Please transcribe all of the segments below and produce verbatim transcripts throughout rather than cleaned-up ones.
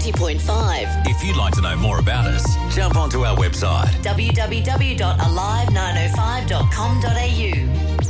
ninety point five. If you'd like to know more about us, jump onto our website w w w dot alive nine oh five dot com dot a u.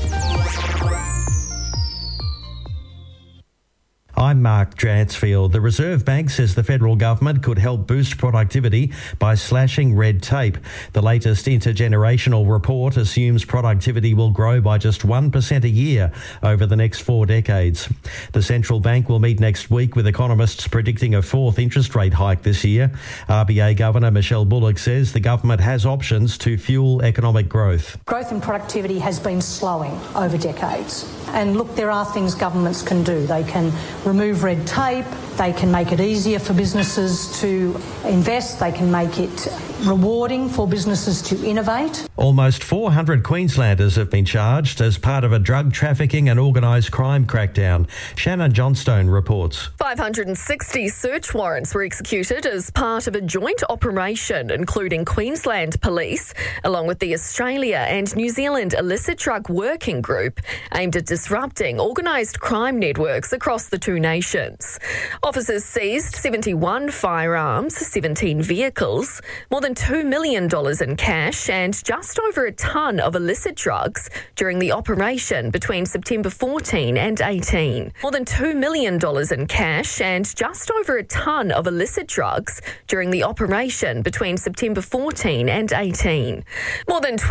I'm Mark Dransfield. The Reserve Bank says the federal government could help boost productivity by slashing red tape. The latest intergenerational report assumes productivity will grow by just one percent a year over the next four decades. The central bank will meet next week with economists predicting a fourth interest rate hike this year. R B A Governor Michelle Bullock says the government has options to fuel economic growth. Growth and productivity has been slowing over decades. And look, there are things governments can do. They can remove red tape, they can make it easier for businesses to invest, they can make it rewarding for businesses to innovate. Almost four hundred Queenslanders have been charged as part of a drug trafficking and organised crime crackdown. Shannon Johnstone reports. five hundred sixty search warrants were executed as part of a joint operation including Queensland Police, along with the Australia and New Zealand Illicit Drug Working Group, aimed at disrupting organised crime networks across the two nations. Officers seized seventy-one firearms, seventeen vehicles, more than two million dollars in cash and just over a tonne of illicit drugs during the operation between September fourteen and eighteen. More than two million dollars in cash and just over a tonne of illicit drugs during the operation between September fourteen and eighteen. More than